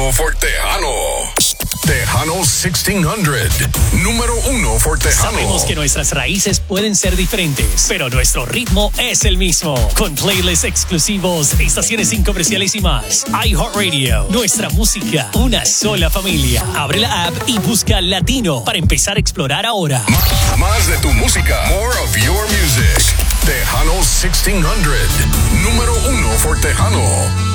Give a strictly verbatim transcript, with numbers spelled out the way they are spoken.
uno for Tejano. Tejano sixteen hundred. Número uno for Tejano. Sabemos que nuestras raíces pueden ser diferentes, pero nuestro ritmo es el mismo. Con playlists exclusivos, estaciones incomerciales y más. iHeartRadio. Nuestra música. Una sola familia. Abre la app y busca Latino para empezar a explorar ahora. Más, más de tu música. More of your music. Tejano sixteen hundred. Número uno for Tejano.